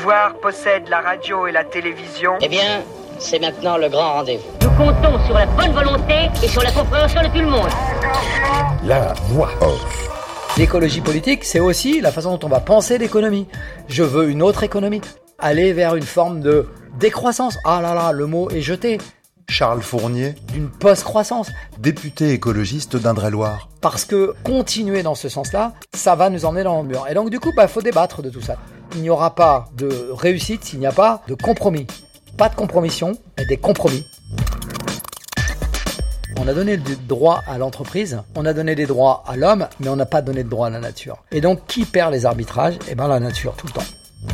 pouvoir possède la radio et la télévision. Eh bien, c'est maintenant le grand rendez-vous. Nous comptons sur la bonne volonté et sur la compréhension de tout le monde. La voix off. L'écologie politique, c'est aussi la façon dont on va penser l'économie. Je veux une autre économie. Aller vers une forme de décroissance. Ah là là, le mot est jeté. Charles Fournier, D'une post-croissance. député écologiste d'Indre-et-Loire. Parce que continuer dans ce sens-là, ça va nous emmener dans le mur. Et donc du coup, faut débattre de tout ça. Il n'y aura pas de réussite s'il n'y a pas de compromis. Pas de compromission, mais des compromis. On a donné des droits à l'entreprise, on a donné des droits à l'homme, mais on n'a pas donné de droits à la nature. Et donc, qui perd les arbitrages ? Eh bien, la nature, tout le temps.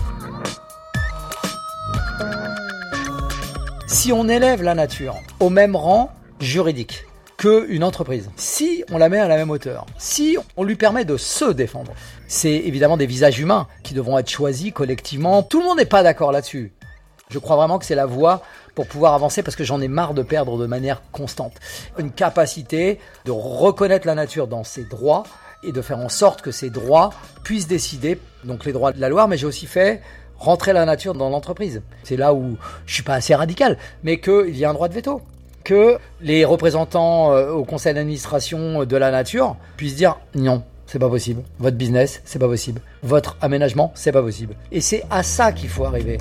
Si on élève la nature au même rang juridique qu'une entreprise, si on la met à la même hauteur, si on lui permet de se défendre, c'est évidemment des visages humains qui devront être choisis collectivement. Tout le monde n'est pas d'accord là-dessus. Je crois vraiment que c'est la voie pour pouvoir avancer parce que j'en ai marre de perdre de manière constante. Une capacité de reconnaître la nature dans ses droits et de faire en sorte que ces droits puissent décider, donc les droits de la Loire, mais j'ai aussi fait rentrer la nature dans l'entreprise. C'est là où je suis pas assez radical, mais qu'il y a un droit de veto. Que les représentants au conseil d'administration de la nature puissent dire non, c'est pas possible. Votre business, c'est pas possible. Votre aménagement, c'est pas possible. Et c'est à ça qu'il faut arriver.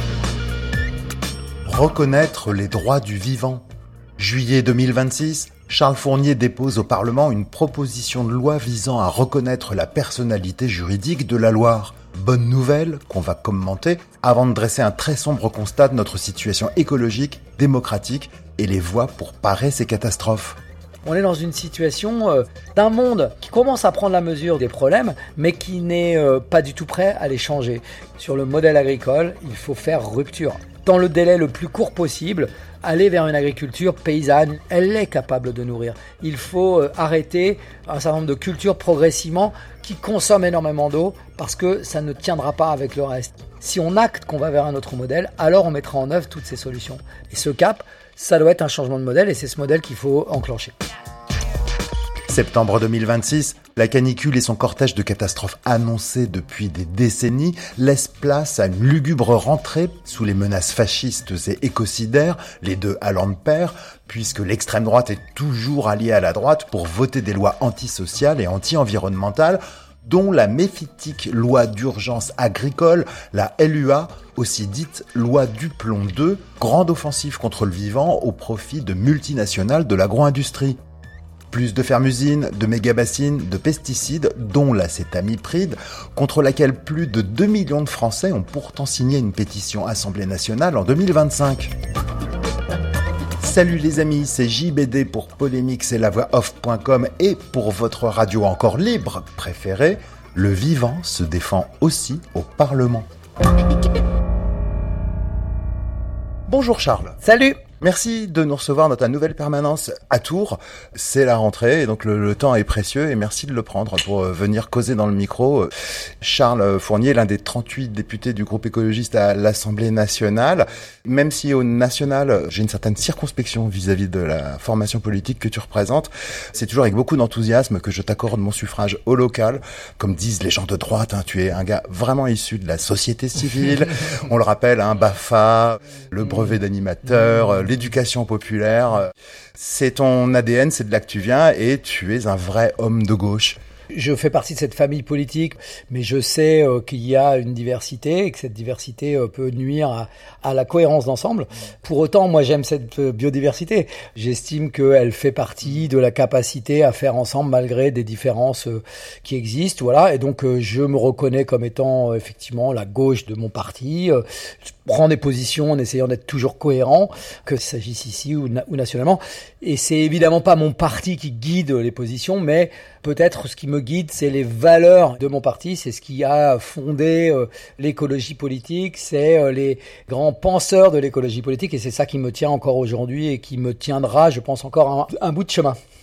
Reconnaître les droits du vivant. Juillet 2026, Charles Fournier dépose au Parlement une proposition de loi visant à reconnaître la personnalité juridique de la Loire. Bonne nouvelle qu'on va commenter avant de dresser un très sombre constat de notre situation écologique, démocratique et les voies pour parer ces catastrophes. On est dans une situation d'un monde qui commence à prendre la mesure des problèmes, mais qui n'est pas du tout prêt à les changer. Sur le modèle agricole, il faut faire rupture. Dans le délai le plus court possible, aller vers une agriculture paysanne, elle est capable de nourrir. Il faut arrêter un certain nombre de cultures progressivement qui consomment énormément d'eau parce que ça ne tiendra pas avec le reste. Si on acte qu'on va vers un autre modèle, alors on mettra en œuvre toutes ces solutions. Et ce cap, ça doit être un changement de modèle et c'est ce modèle qu'il faut enclencher. Septembre 2026, la canicule et son cortège de catastrophes annoncées depuis des décennies laissent place à une lugubre rentrée sous les menaces fascistes et écocidaires, les deux allant de pair, puisque l'extrême droite est toujours alliée à la droite pour voter des lois antisociales et anti-environnementales, dont la méphitique loi d'urgence agricole, la LUA, aussi dite loi Duplon 2, grande offensive contre le vivant au profit de multinationales de l'agro-industrie. Plus de fermes-usines, de méga-bassines, de pesticides, dont l'acétamipride, contre laquelle plus de 2 millions de Français ont pourtant signé une pétition Assemblée nationale en 2025. Salut les amis, c'est JBD pour Polémix et lavoixoff.com et pour votre radio encore libre préférée, le vivant se défend aussi au Parlement. Bonjour Charles. Salut! Merci de nous recevoir dans ta nouvelle permanence à Tours. C'est la rentrée et donc le temps est précieux et merci de le prendre pour venir causer dans le micro. Charles Fournier, l'un des 38 députés du groupe écologiste à l'Assemblée nationale. Même si au national, j'ai une certaine circonspection vis-à-vis de la formation politique que tu représentes, c'est toujours avec beaucoup d'enthousiasme que je t'accorde mon suffrage au local. Comme disent les gens de droite, tu es un gars vraiment issu de la société civile. On le rappelle, BAFA, le brevet d'animateur, l'éducation populaire, c'est ton ADN, c'est de là que tu viens et tu es un vrai homme de gauche. Je fais partie de cette famille politique, mais je sais qu'il y a une diversité et que cette diversité peut nuire à la cohérence d'ensemble. Pour autant, moi j'aime cette biodiversité. J'estime qu'elle fait partie de la capacité à faire ensemble malgré des différences qui existent. Voilà. Et donc je me reconnais comme étant effectivement la gauche de mon parti. Je prends des positions en essayant d'être toujours cohérent, que ce s'agisse ici ou nationalement. Et c'est évidemment pas mon parti qui guide les positions, mais peut-être ce qui me guide, c'est les valeurs de mon parti, c'est ce qui a fondé l'écologie politique, c'est les grands penseurs de l'écologie politique et c'est ça qui me tient encore aujourd'hui et qui me tiendra, je pense, encore un bout de chemin.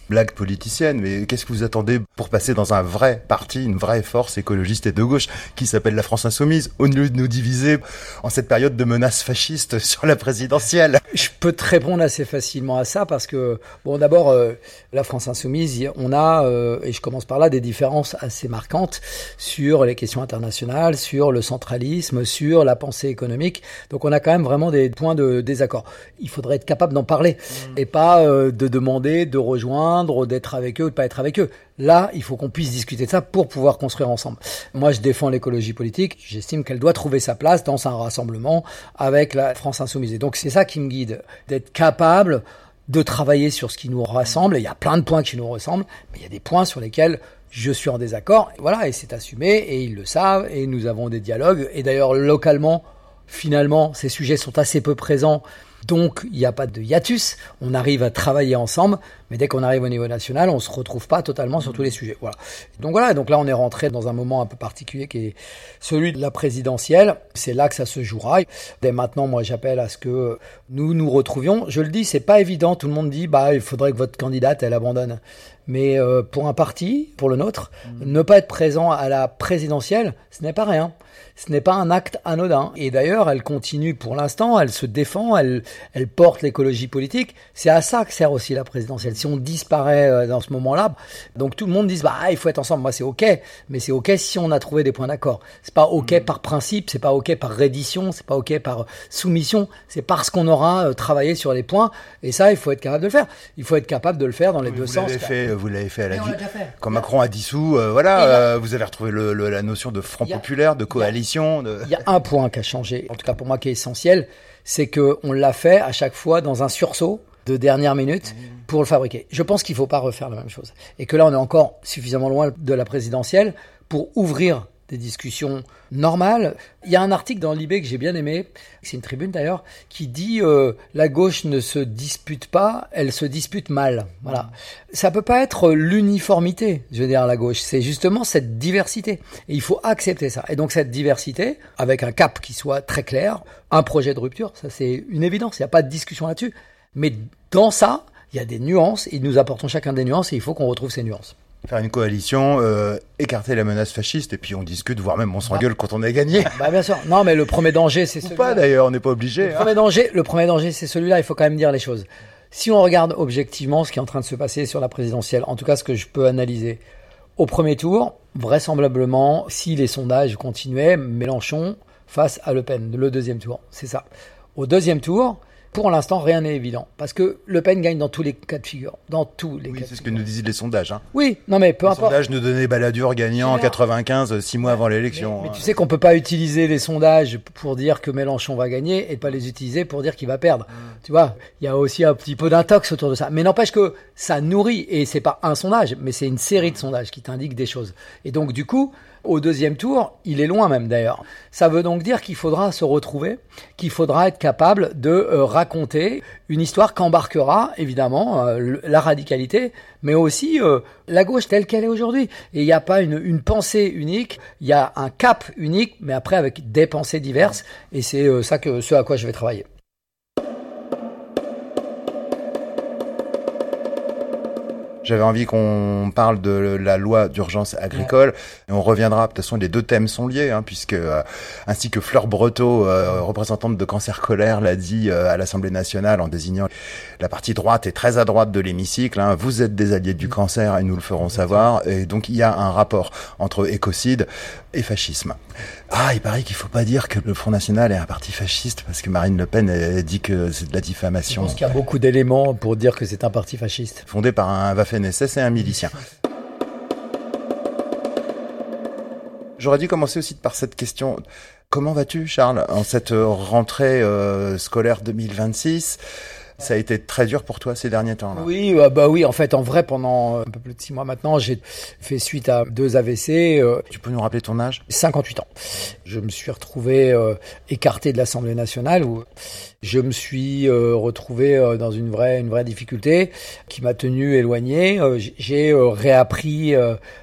blague politicienne, mais qu'est-ce que vous attendez pour passer dans un vrai parti, une vraie force écologiste et de gauche qui s'appelle la France Insoumise, au lieu de nous diviser en cette période de menaces fascistes sur la présidentielle? Je peux te répondre assez facilement à ça parce que, bon, d'abord, la France Insoumise, on a, et je commence par là, des différences assez marquantes sur les questions internationales, sur le centralisme, sur la pensée économique. Donc on a quand même vraiment des points de désaccord. Il faudrait être capable d'en parler et pas de demander de rejoindre, d'être avec eux ou de pas être avec eux. Là, il faut qu'on puisse discuter de ça pour pouvoir construire ensemble. Moi, je défends l'écologie politique. J'estime qu'elle doit trouver sa place dans un rassemblement avec la France Insoumise. Et donc, c'est ça qui me guide, d'être capable de travailler sur ce qui nous rassemble. Et il y a plein de points qui nous ressemblent, mais il y a des points sur lesquels je suis en désaccord. Et voilà, et c'est assumé, et ils le savent, et nous avons des dialogues. Et d'ailleurs, localement, finalement, ces sujets sont assez peu présents. Donc, il n'y a pas de hiatus, on arrive à travailler ensemble, mais dès qu'on arrive au niveau national, on ne se retrouve pas totalement sur tous les sujets. Voilà, donc là, on est rentré dans un moment un peu particulier qui est celui de la présidentielle. C'est là que ça se jouera. Dès maintenant, moi, j'appelle à ce que nous nous retrouvions. Je le dis, c'est pas évident. Tout le monde dit, il faudrait que votre candidate, elle abandonne. Mais pour un parti, pour le nôtre, ne pas être présent à la présidentielle, ce n'est pas rien. Ce n'est pas un acte anodin. Et d'ailleurs, elle continue pour l'instant, elle se défend, elle porte l'écologie politique. C'est à ça que sert aussi la présidentielle. Si on disparaît dans ce moment-là, donc tout le monde dit, il faut être ensemble. Moi, c'est OK. Mais c'est OK si on a trouvé des points d'accord. C'est pas OK par principe, c'est pas OK par reddition, c'est pas OK par soumission. C'est parce qu'on aura travaillé sur les points. Et ça, il faut être capable de le faire. Il faut être capable de le faire dans les deux sens. Vous l'avez fait à la quand Macron a dissous, vous avez retrouvé la notion de front populaire, de coalition. Il y a un point qui a changé, en tout cas pour moi qui est essentiel, c'est qu'on l'a fait à chaque fois dans un sursaut de dernière minute pour le fabriquer. Je pense qu'il ne faut pas refaire la même chose. Et que là, on est encore suffisamment loin de la présidentielle pour ouvrir des discussions normales. Il y a un article dans Libé que j'ai bien aimé, c'est une tribune d'ailleurs, qui dit la gauche ne se dispute pas, elle se dispute mal. Voilà. Ça peut pas être l'uniformité, je veux dire, la gauche. C'est justement cette diversité. Et il faut accepter ça. Et donc cette diversité, avec un cap qui soit très clair, un projet de rupture, ça c'est une évidence, il n'y a pas de discussion là-dessus. Mais dans ça, il y a des nuances, et nous apportons chacun des nuances, et il faut qu'on retrouve ces nuances. Faire une coalition, écarter la menace fasciste, et puis on discute, voire même on s'engueule quand on a gagné. Bien sûr. Non, mais le premier danger, c'est celui-là. Pas d'ailleurs, on n'est pas obligé. Le premier danger, c'est celui-là, il faut quand même dire les choses. Si on regarde objectivement ce qui est en train de se passer sur la présidentielle, en tout cas ce que je peux analyser, au premier tour, vraisemblablement, si les sondages continuaient, Mélenchon face à Le Pen, le deuxième tour, c'est ça. Au deuxième tour, pour l'instant, rien n'est évident. Parce que Le Pen gagne dans tous les cas de figure. Dans tous les cas de figure. C'est ce que nous disaient les sondages. Oui, non mais peu importe. Les sondages nous donnaient Balladur gagnant en 95, 6 mois avant l'élection. Mais tu sais qu'on peut pas utiliser les sondages pour dire que Mélenchon va gagner et pas les utiliser pour dire qu'il va perdre. Tu vois, il y a aussi un petit peu d'intox autour de ça. Mais n'empêche que ça nourrit, et c'est pas un sondage, mais c'est une série de sondages qui t'indiquent des choses. Et donc du coup, au deuxième tour, il est loin même d'ailleurs. Ça veut donc dire qu'il faudra se retrouver, qu'il faudra être capable de raconter une histoire qu'embarquera évidemment la radicalité, mais aussi la gauche telle qu'elle est aujourd'hui. Et il n'y a pas une pensée unique, il y a un cap unique, mais après avec des pensées diverses, et c'est ce à quoi je vais travailler. J'avais envie qu'on parle de la loi d'urgence agricole. Et on reviendra, de toute façon, les deux thèmes sont liés, puisque, ainsi que Fleur Breteau, représentante de Cancer Colère, l'a dit à l'Assemblée nationale en désignant la partie droite et très à droite de l'hémicycle. Vous êtes des alliés du cancer et nous le ferons savoir. Et donc, il y a un rapport entre écocide et fascisme. Il paraît qu'il faut pas dire que le Front National est un parti fasciste, parce que Marine Le Pen dit que c'est de la diffamation. Je pense qu'il y a beaucoup d'éléments pour dire que c'est un parti fasciste. Fondé par un Waffen-SS et un milicien. J'aurais dû commencer aussi par cette question. Comment vas-tu, Charles, en cette rentrée scolaire 2026 ? Ça a été très dur pour toi ces derniers temps, là. Oui, oui. En fait, en vrai, pendant un peu plus de 6 mois maintenant, j'ai fait suite à 2 AVC. Tu peux nous rappeler ton âge ? 58 ans. Je me suis retrouvé écarté de l'Assemblée nationale, où je me suis retrouvé dans une vraie difficulté qui m'a tenu éloigné. J'ai réappris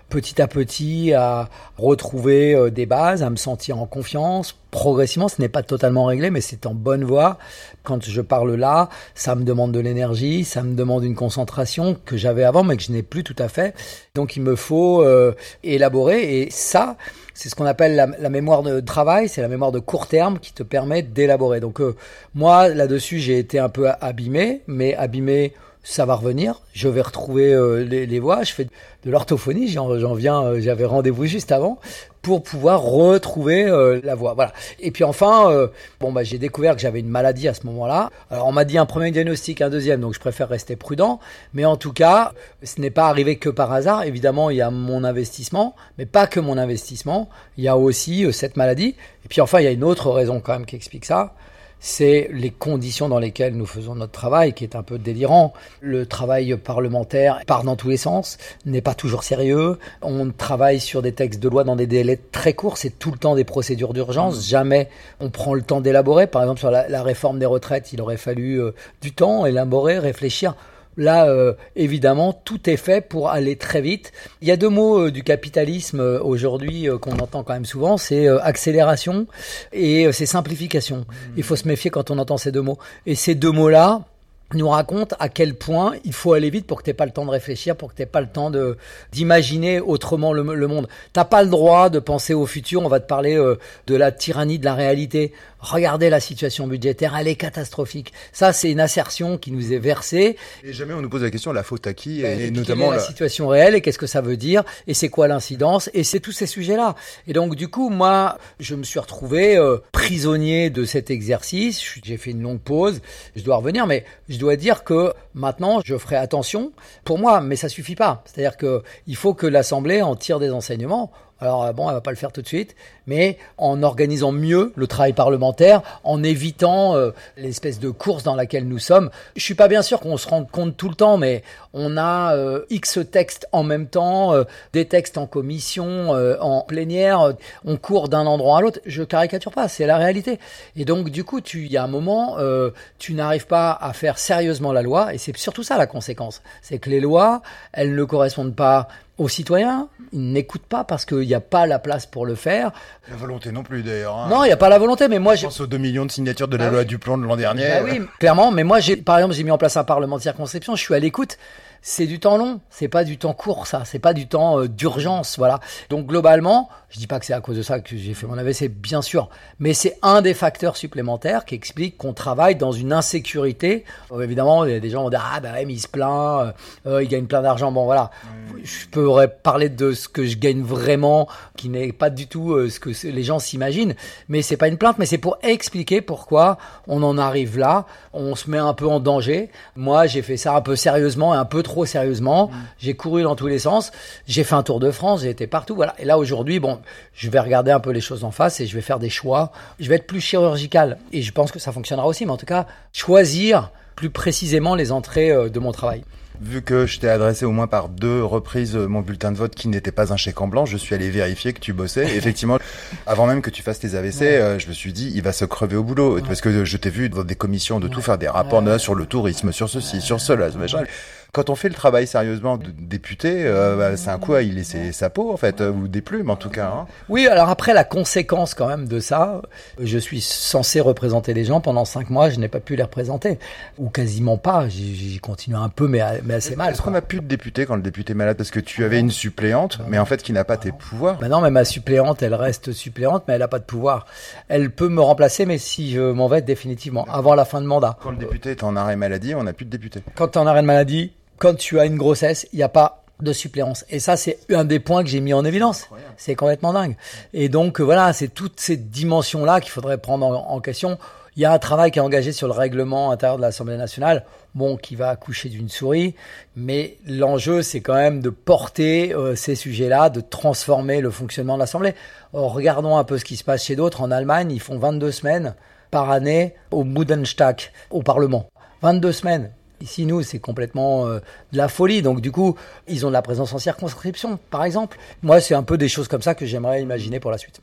petit à petit à retrouver des bases, à me sentir en confiance. Progressivement, ce n'est pas totalement réglé, mais c'est en bonne voie. Quand je parle là, ça me demande de l'énergie, ça me demande une concentration que j'avais avant, mais que je n'ai plus tout à fait. Donc il me faut élaborer, et ça, c'est ce qu'on appelle la mémoire de travail, c'est la mémoire de court terme qui te permet d'élaborer. Donc moi, là-dessus, j'ai été un peu abîmé, mais abîmé, ça va revenir. Je vais retrouver les voix. Je fais de l'orthophonie. J'en viens. J'avais rendez-vous juste avant pour pouvoir retrouver la voix. Voilà. Et puis enfin, j'ai découvert que j'avais une maladie à ce moment-là. Alors on m'a dit un premier diagnostic, un deuxième, donc je préfère rester prudent. Mais en tout cas, ce n'est pas arrivé que par hasard. Évidemment, il y a mon investissement, mais pas que mon investissement. Il y a aussi cette maladie. Et puis enfin, il y a une autre raison quand même qui explique ça. C'est les conditions dans lesquelles nous faisons notre travail, qui est un peu délirant. Le travail parlementaire part dans tous les sens, n'est pas toujours sérieux. On travaille sur des textes de loi dans des délais très courts, c'est tout le temps des procédures d'urgence. Jamais on prend le temps d'élaborer. Par exemple, sur la réforme des retraites, il aurait fallu du temps, élaborer, réfléchir. Là, évidemment, tout est fait pour aller très vite. Il y a deux mots du capitalisme aujourd'hui qu'on entend quand même souvent, c'est accélération et c'est simplification. Il faut se méfier quand on entend ces deux mots. Et ces deux mots-là nous racontent à quel point il faut aller vite pour que tu n'aies pas le temps de réfléchir, pour que tu n'aies pas le temps d'imaginer autrement le monde. Tu n'as pas le droit de penser au futur. On va te parler de la tyrannie de la réalité. Regardez la situation budgétaire, elle est catastrophique. Ça, c'est une assertion qui nous est versée. Et jamais on nous pose la question, la faute à qui, et notamment la situation réelle, et qu'est-ce que ça veut dire, et c'est quoi l'incidence, et c'est tous ces sujets-là. Et donc, du coup, moi, je me suis retrouvé prisonnier de cet exercice. J'ai fait une longue pause, je dois revenir, mais je dois dire que maintenant, je ferai attention pour moi, mais ça suffit pas. C'est-à-dire que il faut que l'Assemblée en tire des enseignements. Alors bon, elle va pas le faire tout de suite, mais en organisant mieux le travail parlementaire, en évitant l'espèce de course dans laquelle nous sommes. Je suis pas bien sûr qu'on se rende compte tout le temps, mais on a X textes en même temps, des textes en commission, en plénière, on court d'un endroit à l'autre. Je caricature pas, c'est la réalité. Et donc du coup, il y a un moment, tu n'arrives pas à faire sérieusement la loi, et c'est surtout ça la conséquence. C'est que les lois, elles ne correspondent pas aux citoyens, ils n'écoutent pas parce qu'il n'y a pas la place pour le faire. La volonté non plus d'ailleurs. Hein. Non, il n'y a pas la volonté, mais moi... Je pense aux 2 millions de signatures de la loi Duplon de l'an dernier. Bah oui, clairement, mais moi, par exemple, j'ai mis en place un parlement de circonscription, je suis à l'écoute. C'est du temps long, c'est pas du temps court, ça, c'est pas du temps d'urgence, voilà. Donc globalement, je dis pas que c'est à cause de ça que j'ai fait mon AVC, bien sûr, mais c'est un des facteurs supplémentaires qui explique qu'on travaille dans une insécurité. Évidemment, il y a des gens qui vont dire ah bah ouais, mais il se plaint, il gagne plein d'argent, bon voilà. Je pourrais parler de ce que je gagne vraiment, qui n'est pas du tout ce que les gens s'imaginent, mais c'est pas une plainte, mais c'est pour expliquer pourquoi on en arrive là, on se met un peu en danger. Moi, j'ai fait ça un peu sérieusement et un peu trop sérieusement. J'ai couru dans tous les sens. J'ai fait un tour de France. J'ai été partout. Voilà. Et là, aujourd'hui, bon, je vais regarder un peu les choses en face et je vais faire des choix. Je vais être plus chirurgical. Et je pense que ça fonctionnera aussi. Mais en tout cas, choisir plus précisément les entrées de mon travail. Vu que je t'ai adressé au moins par 2 reprises mon bulletin de vote qui n'était pas un chèque en blanc, je suis allé vérifier que tu bossais. Et effectivement, avant même que tu fasses tes AVC, je me suis dit, il va se crever au boulot. Parce que je t'ai vu dans des commissions de tout faire, des rapports sur le tourisme, sur ceci, sur cela, machin. Quand on fait le travail sérieusement de député, c'est un coup à y laisser sa peau, en fait, ou des plumes, en tout cas. Hein. Oui, alors après, la conséquence quand même de ça, je suis censé représenter les gens. Pendant 5 mois, je n'ai pas pu les représenter. Ou quasiment pas. J'ai continué un peu, mais assez mal. Est-ce qu'on n'a plus de député quand le député est malade? Parce que tu avais une suppléante, mais en fait, qui n'a pas tes pouvoirs. Bah non, mais ma suppléante, elle reste suppléante, mais elle n'a pas de pouvoir. Elle peut me remplacer, mais si je m'en vais définitivement, avant la fin de mandat. Quand le député est en arrêt maladie, on n'a plus de député. Quand tu es en arrêt de maladie, quand tu as une grossesse, il n'y a pas de suppléance. Et ça, c'est un des points que j'ai mis en évidence. C'est complètement dingue. Et donc, voilà, c'est toutes ces dimensions-là qu'il faudrait prendre en question. Il y a un travail qui est engagé sur le règlement intérieur de l'Assemblée nationale, bon, qui va accoucher d'une souris. Mais l'enjeu, c'est quand même de porter ces sujets-là, de transformer le fonctionnement de l'Assemblée. Or, regardons un peu ce qui se passe chez d'autres. En Allemagne, ils font 22 semaines par année au Bundestag, au Parlement. 22 semaines. Ici, nous, c'est complètement de la folie. Donc, du coup, ils ont de la présence en circonscription, par exemple. Moi, c'est un peu des choses comme ça que j'aimerais imaginer pour la suite.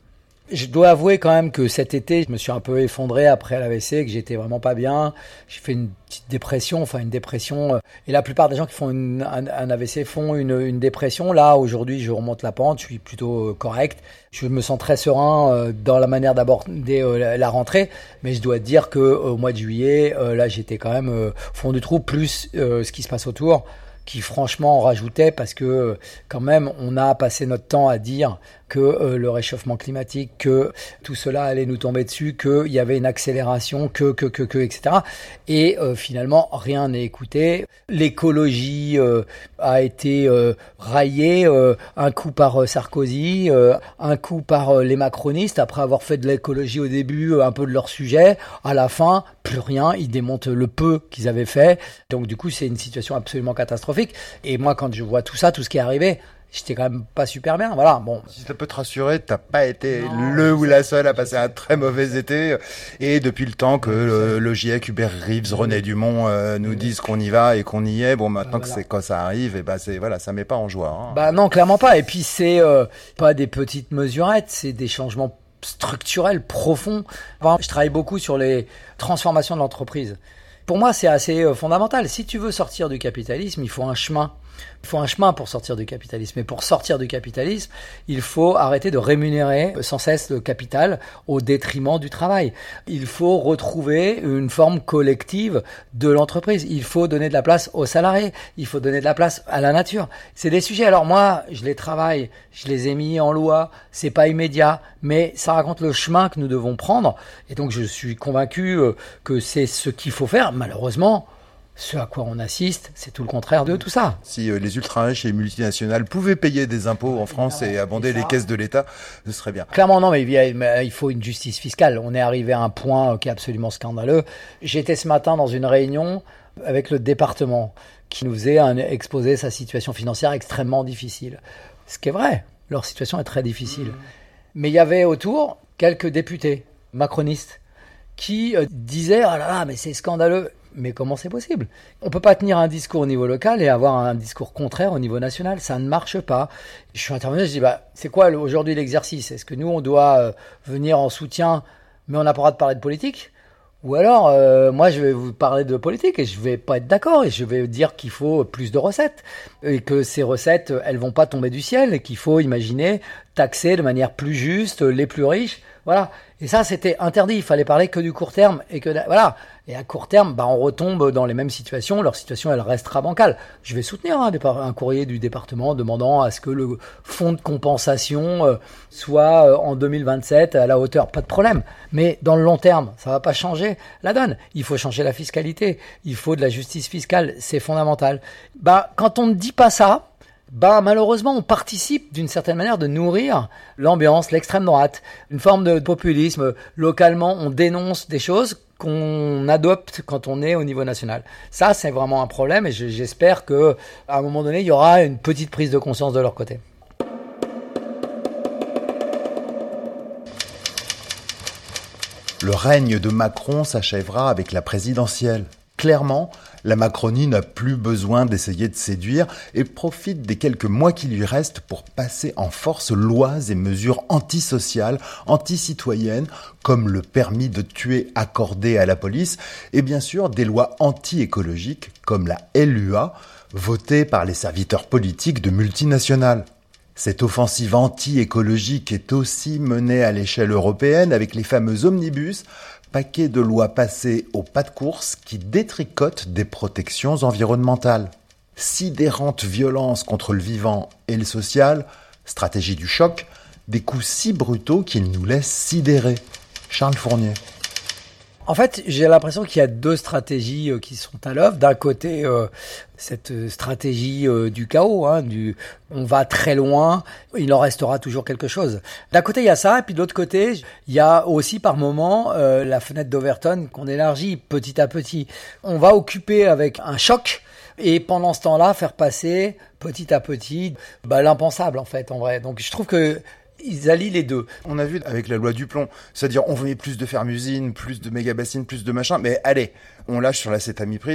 Je dois avouer quand même que cet été, je me suis un peu effondré après l'AVC, que j'étais vraiment pas bien. J'ai fait une petite dépression, et la plupart des gens qui font un AVC font une dépression. Là, aujourd'hui, je remonte la pente, je suis plutôt correct. Je me sens très serein dans la manière d'aborder la rentrée, mais je dois dire que au mois de juillet, là, j'étais quand même au fond du trou, plus ce qui se passe autour, qui franchement en rajoutait, parce que quand même on a passé notre temps à dire que le réchauffement climatique, que tout cela allait nous tomber dessus, qu'il y avait une accélération, etc. Et finalement rien n'est écouté. L'écologie a été raillée un coup par Sarkozy, un coup par les macronistes, après avoir fait de l'écologie au début un peu de leur sujet. À la fin, plus rien, ils démontent le peu qu'ils avaient fait. Donc du coup, c'est une situation absolument catastrophique. Et moi, quand je vois tout ça, tout ce qui est arrivé, j'étais quand même pas super bien, voilà. Bon. Si ça peut te rassurer, t'as pas été le ou la seule à passer un très mauvais été. Et depuis le temps que le GIEC, Hubert Reeves, René Dumont nous disent qu'on y va et qu'on y est, bon, maintenant que c'est quand ça arrive, et ça met pas en joie. Hein. Non, clairement pas. Et puis c'est pas des petites mesurettes, c'est des changements structurels profonds. Enfin, je travaille beaucoup sur les transformations de l'entreprise. Pour moi, c'est assez fondamental. Si tu veux sortir du capitalisme, il faut un chemin. Il faut un chemin pour sortir du capitalisme. Et pour sortir du capitalisme, il faut arrêter de rémunérer sans cesse le capital au détriment du travail. Il faut retrouver une forme collective de l'entreprise. Il faut donner de la place aux salariés. Il faut donner de la place à la nature. C'est des sujets. Alors moi, je les travaille, je les ai mis en loi. C'est pas immédiat, mais ça raconte le chemin que nous devons prendre. Et donc, je suis convaincu que c'est ce qu'il faut faire. Malheureusement, ce à quoi on assiste, c'est tout le contraire de tout ça. Si les ultra-riches et les multinationales pouvaient payer des impôts en France et abonder les caisses de l'État, ce serait bien. Clairement non, mais il faut une justice fiscale. On est arrivé à un point qui est absolument scandaleux. J'étais ce matin dans une réunion avec le département qui nous faisait exposer sa situation financière extrêmement difficile. Ce qui est vrai, leur situation est très difficile. Mais il y avait autour quelques députés macronistes qui disaient « Ah là là, mais c'est scandaleux ». Mais comment c'est possible ? On peut pas tenir un discours au niveau local et avoir un discours contraire au niveau national. Ça ne marche pas. Je suis intervenu, je dis, c'est quoi aujourd'hui l'exercice ? Est-ce que nous, on doit venir en soutien, mais on n'a pas le droit de parler de politique ? Ou alors, moi, je vais vous parler de politique et je vais pas être d'accord et je vais dire qu'il faut plus de recettes et que ces recettes, elles vont pas tomber du ciel et qu'il faut imaginer taxer de manière plus juste les plus riches. Voilà. Et ça, c'était interdit. Il fallait parler que du court terme et voilà. Et à court terme, on retombe dans les mêmes situations. Leur situation, elle restera bancale. Je vais soutenir un courrier du département demandant à ce que le fonds de compensation soit en 2027 à la hauteur. Pas de problème. Mais dans le long terme, ça va pas changer la donne. Il faut changer la fiscalité. Il faut de la justice fiscale. C'est fondamental. Quand on ne dit pas ça, malheureusement, on participe d'une certaine manière de nourrir l'ambiance, l'extrême droite, une forme de populisme. Localement, on dénonce des choses qu'on adopte quand on est au niveau national. Ça, c'est vraiment un problème et j'espère que à un moment donné, il y aura une petite prise de conscience de leur côté. Le règne de Macron s'achèvera avec la présidentielle. Clairement, la Macronie n'a plus besoin d'essayer de séduire et profite des quelques mois qui lui restent pour passer en force lois et mesures antisociales, anticitoyennes, comme le permis de tuer accordé à la police, et bien sûr des lois anti-écologiques comme la LUA, votée par les serviteurs politiques de multinationales. Cette offensive anti-écologique est aussi menée à l'échelle européenne avec les fameux omnibus, paquet de lois passées au pas de course qui détricotent des protections environnementales. Sidérante violence contre le vivant et le social, stratégie du choc, des coups si brutaux qu'ils nous laissent sidérer. Charles Fournier. En fait, j'ai l'impression qu'il y a deux stratégies qui sont à l'œuvre. D'un côté, cette stratégie du chaos, on va très loin, il en restera toujours quelque chose. D'un côté, il y a ça, et puis de l'autre côté, il y a aussi par moment la fenêtre d'Overton qu'on élargit petit à petit. On va occuper avec un choc, et pendant ce temps-là, faire passer petit à petit l'impensable, en fait, en vrai. Donc je trouve que ils allient les deux. On a vu avec la loi du plomb, c'est-à-dire on veut plus de fermes-usines, plus de méga-bassines, plus de machin, mais allez, on lâche sur l'acétamipride.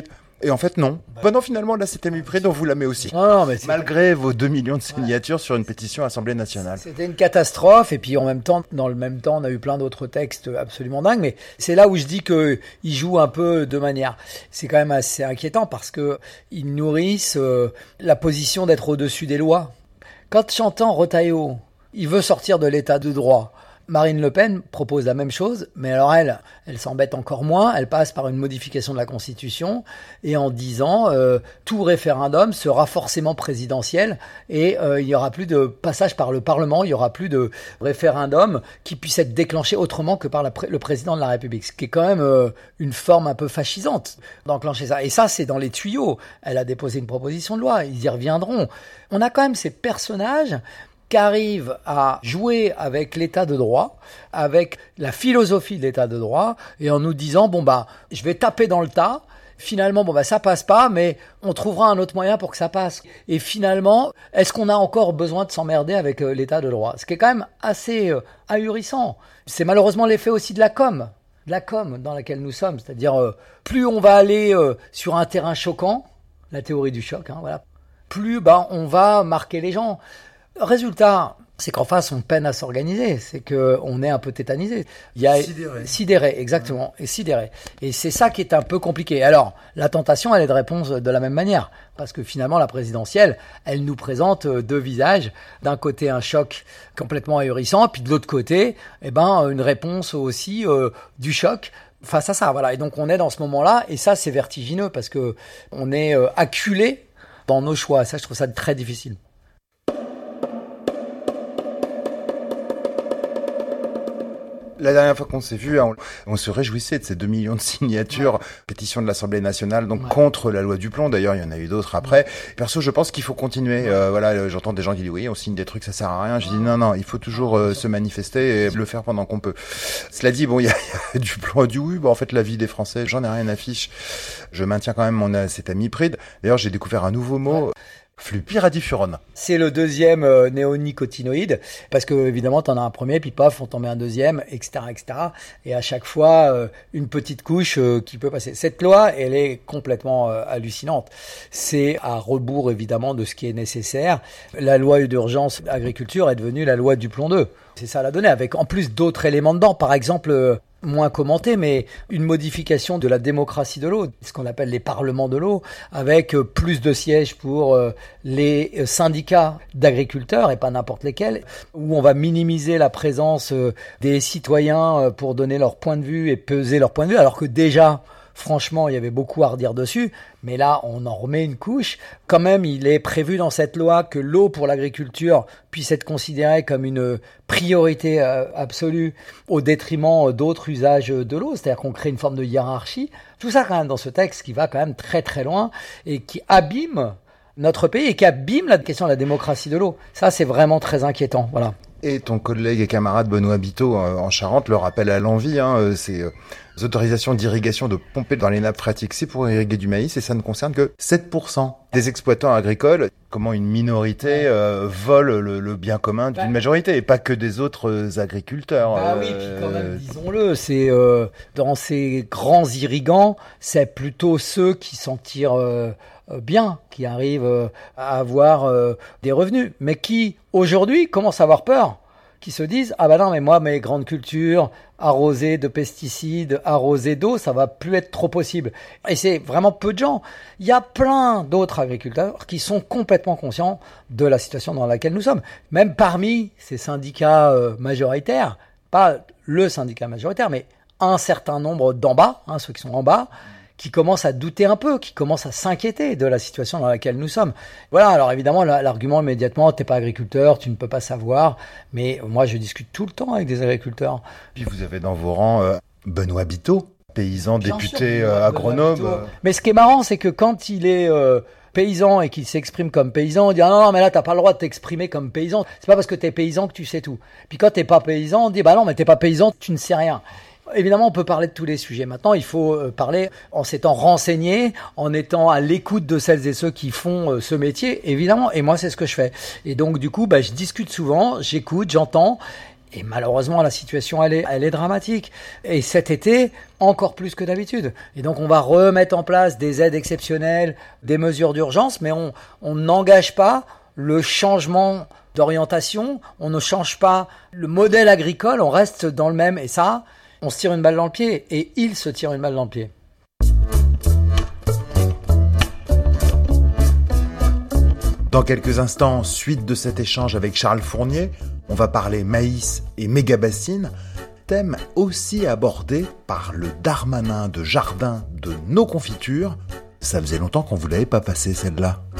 Et en fait, non. Non, finalement, là, c'était Mipred, on vous la met aussi. Non, mais malgré vos 2 millions de signatures sur une pétition à l'Assemblée nationale. C'était une catastrophe. Et puis, dans le même temps, on a eu plein d'autres textes absolument dingues. Mais c'est là où je dis qu'ils jouent un peu de manière. C'est quand même assez inquiétant parce que ils nourrissent la position d'être au-dessus des lois. Quand j'entends Retailleau, il veut sortir de l'état de droit. Marine Le Pen propose la même chose, mais alors elle s'embête encore moins, elle passe par une modification de la Constitution et en disant tout référendum sera forcément présidentiel et il n'y aura plus de passage par le Parlement, il n'y aura plus de référendum qui puisse être déclenché autrement que par le président de la République, ce qui est quand même une forme un peu fascisante d'enclencher ça. Et ça, c'est dans les tuyaux. Elle a déposé une proposition de loi, ils y reviendront. On a quand même ces personnages qui arrive à jouer avec l'état de droit, avec la philosophie de l'état de droit, et en nous disant, je vais taper dans le tas, finalement, ça passe pas, mais on trouvera un autre moyen pour que ça passe. Et finalement, est-ce qu'on a encore besoin de s'emmerder avec l'état de droit? Ce qui est quand même assez ahurissant. C'est malheureusement l'effet aussi de la com dans laquelle nous sommes. C'est-à-dire, plus on va aller sur un terrain choquant, la théorie du choc, plus on va marquer les gens. Résultat, c'est qu'en face, on peine à s'organiser. C'est qu'on est un peu tétanisé. Sidéré, exactement. Et sidéré. Et c'est ça qui est un peu compliqué. Alors, la tentation, elle est de répondre de la même manière. Parce que finalement, la présidentielle, elle nous présente 2 visages. D'un côté, un choc complètement ahurissant. Puis de l'autre côté, une réponse aussi du choc face à ça. Voilà. Et donc, on est dans ce moment-là. Et ça, c'est vertigineux parce que on est acculé dans nos choix. Ça, je trouve ça très difficile. La dernière fois qu'on s'est vu, on se réjouissait de ces 2 millions de signatures, pétition de l'Assemblée nationale, donc contre la loi Duplon. D'ailleurs, il y en a eu d'autres après. Perso, je pense qu'il faut continuer. J'entends des gens qui disent oui, on signe des trucs, ça sert à rien. Je dis non, il faut toujours se manifester et le faire pendant qu'on peut. Cela dit, il y a Duplon a dit oui, en fait, la vie des Français, j'en ai rien à fiche. Je maintiens quand même cet ami Pride. D'ailleurs, j'ai découvert un nouveau mot. Flupyradifurone. C'est le deuxième néonicotinoïde, parce que évidemment t'en as un premier, puis paf, on t'en met un deuxième, etc., etc. Et à chaque fois, une petite couche qui peut passer. Cette loi, elle est complètement hallucinante. C'est à rebours évidemment de ce qui est nécessaire. La loi d'urgence agriculture est devenue la loi Duplon 2. C'est ça la donnée, avec en plus d'autres éléments dedans. Par exemple, moins commenté, mais une modification de la démocratie de l'eau, ce qu'on appelle les parlements de l'eau, avec plus de sièges pour les syndicats d'agriculteurs, et pas n'importe lesquels, où on va minimiser la présence des citoyens pour donner leur point de vue et peser leur point de vue, alors que déjà, franchement, il y avait beaucoup à redire dessus, mais là, on en remet une couche. Quand même, il est prévu dans cette loi que l'eau pour l'agriculture puisse être considérée comme une priorité absolue au détriment d'autres usages de l'eau. C'est-à-dire qu'on crée une forme de hiérarchie. Tout ça, quand même, dans ce texte qui va quand même très très loin et qui abîme notre pays et qui abîme la question de la démocratie de l'eau. Ça, c'est vraiment très inquiétant. Voilà. Et ton collègue et camarade Benoît Biteau en Charente le rappelle à l'envi, ces autorisations d'irrigation de pomper dans les nappes phréatiques, c'est pour irriguer du maïs et ça ne concerne que 7% des exploitants agricoles. Comment une minorité vole le bien commun d'une majorité et pas que des autres agriculteurs. Oui, puis quand même, disons-le, c'est dans ces grands irrigants, c'est plutôt ceux qui s'en tirent bien, qui arrivent à avoir des revenus, mais qui aujourd'hui commencent à avoir peur, qui se disent non, mais moi mes grandes cultures arrosées de pesticides, arrosées d'eau, ça va plus être trop possible. Et c'est vraiment peu de gens. Il y a plein d'autres agriculteurs qui sont complètement conscients de la situation dans laquelle nous sommes. Même parmi ces syndicats majoritaires, pas le syndicat majoritaire, mais un certain nombre d'en bas, ceux qui sont en bas, qui commencent à douter un peu, qui commencent à s'inquiéter de la situation dans laquelle nous sommes. Voilà, alors évidemment, l'argument immédiatement, t'es pas agriculteur, tu ne peux pas savoir, mais moi je discute tout le temps avec des agriculteurs. Puis vous avez dans vos rangs Benoît Biteau, paysan, député agronome. Mais ce qui est marrant, c'est que quand il est paysan et qu'il s'exprime comme paysan, on dit non, mais là t'as pas le droit de t'exprimer comme paysan, c'est pas parce que t'es paysan que tu sais tout. Puis quand t'es pas paysan, on dit non, mais t'es pas paysan, tu ne sais rien. Évidemment, on peut parler de tous les sujets. Maintenant, il faut parler en s'étant renseigné, en étant à l'écoute de celles et ceux qui font ce métier, évidemment. Et moi, c'est ce que je fais. Et donc, du coup, je discute souvent, j'écoute, j'entends. Et malheureusement, la situation, elle est dramatique. Et cet été, encore plus que d'habitude. Et donc, on va remettre en place des aides exceptionnelles, des mesures d'urgence, mais on n'engage pas le changement d'orientation, on ne change pas le modèle agricole, on reste dans le même. Et ça, on se tire une balle dans le pied. Et il se tire une balle dans le pied. Dans quelques instants, suite de cet échange avec Charles Fournier, on va parler maïs et méga-bassines, thème aussi abordé par le Darmanin de jardin de nos confitures. Ça faisait longtemps qu'on vous l'avait pas passé celle-là.